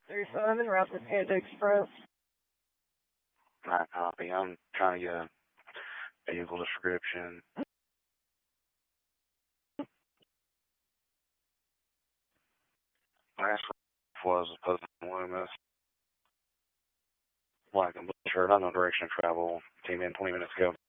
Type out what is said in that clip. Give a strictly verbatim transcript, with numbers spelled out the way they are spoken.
thirty-five and route to Panda Express. Not copy. I'm trying to get a vehicle description. Last was opposed to Loomis. Black and blue shirt. I know direction of travel. Came in twenty minutes ago.